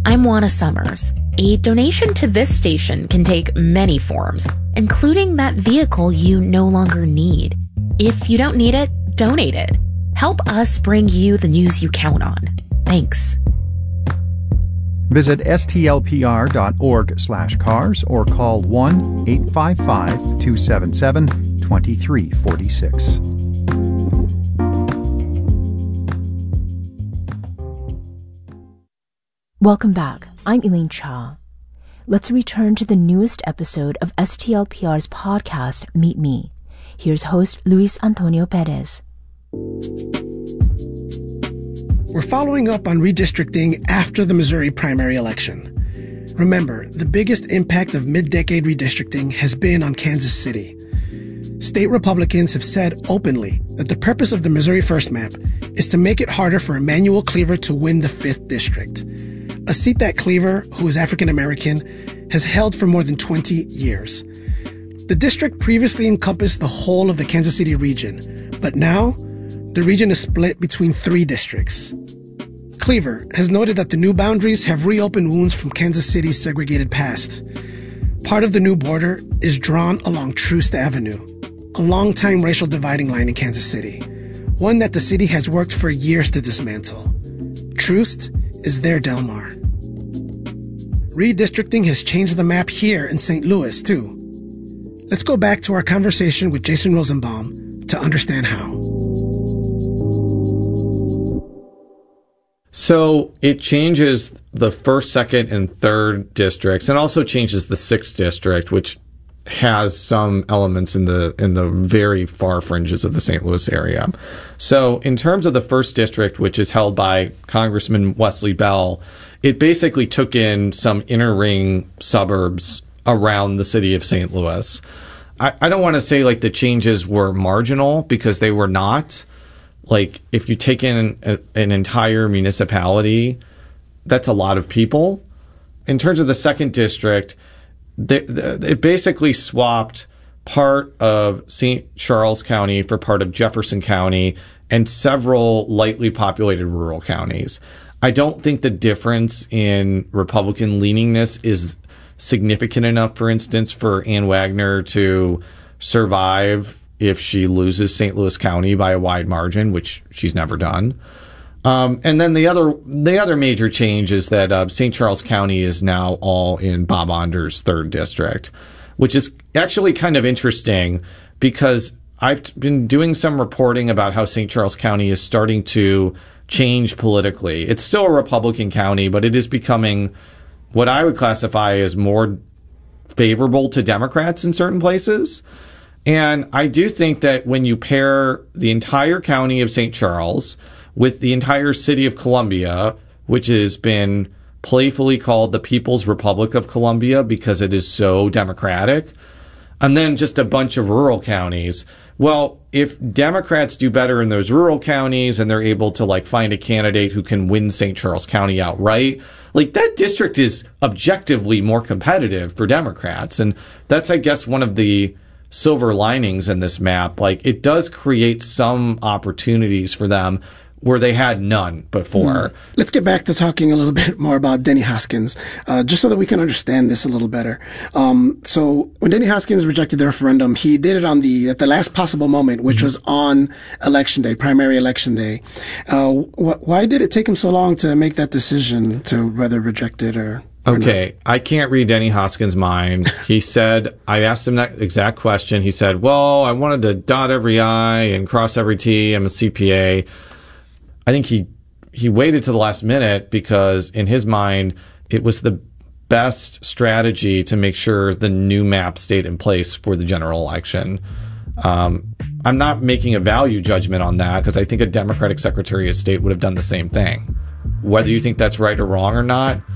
I'm Juana Summers. A donation to this station can take many forms, including that vehicle you no longer need. If you don't need it, donate it. Help us bring you the news you count on. Thanks. Visit stlpr.org/cars or call 1-855-277-2346. Welcome back. I'm Elaine Cha. Let's return to the newest episode of STLPR's podcast, Meet Me. Here's host Luis Antonio Perez. We're following up on redistricting after the Missouri primary election. Remember, the biggest impact of mid-decade redistricting has been on Kansas City. State Republicans have said openly that the purpose of the Missouri First map is to make it harder for Emanuel Cleaver to win the 5th district, a seat that Cleaver, who is African American, has held for more than 20 years. The district previously encompassed the whole of the Kansas City region, but now the region is split between 3 districts. Cleaver has noted that the new boundaries have reopened wounds from Kansas City's segregated past. Part of the new border is drawn along Troost Avenue, a long-time racial dividing line in Kansas City, one that the city has worked for years to dismantle. Troost is their Del Mar. Redistricting has changed the map here in St. Louis, too. Let's go back to our conversation with Jason Rosenbaum to understand how. So it changes the 1st, 2nd, and 3rd districts, and also changes the 6th district, which has some elements in the very far fringes of the St. Louis area. So in terms of the 1st district, which is held by Congressman Wesley Bell, it basically took in some inner ring suburbs around the city of St. Louis. I don't want to say like the changes were marginal, because they were not. Like, if you take in an entire municipality, that's a lot of people. In terms of the 2nd district, it basically swapped part of St. Charles County for part of Jefferson County and several lightly populated rural counties. I don't think the difference in Republican leaningness is significant enough, for instance, for Ann Wagner to survive if she loses St. Louis County by a wide margin, which she's never done. And then the other major change is that St. Charles County is now all in Bob Onder's 3rd district, which is actually kind of interesting, because I've been doing some reporting about how St. Charles County is starting to change politically. It's still a Republican county, but it is becoming what I would classify as more favorable to Democrats in certain places. And I do think that when you pair the entire county of St. Charles with the entire city of Columbia, which has been playfully called the People's Republic of Columbia because it is so democratic, and then just a bunch of rural counties. Well, if Democrats do better in those rural counties and they're able to like find a candidate who can win St. Charles County outright, like that district is objectively more competitive for Democrats. And that's, I guess, one of the silver linings in this map. Like, it does create some opportunities for them where they had none before. Let's get back to talking a little bit more about Denny Hoskins, just so that we can understand this a little better. So when Denny Hoskins rejected the referendum, he did it at the last possible moment, which was on election day, primary election day. Why did it take him so long to make that decision to whether reject it or Okay, I can't read Denny Hoskins' mind. He said, I asked him that exact question. He said, well, I wanted to dot every I and cross every T. I'm a CPA. I think he waited to the last minute because in his mind, it was the best strategy to make sure the new map stayed in place for the general election. I'm not making a value judgment on that because I think a Democratic Secretary of State would have done the same thing. Whether you think that's right or wrong or not,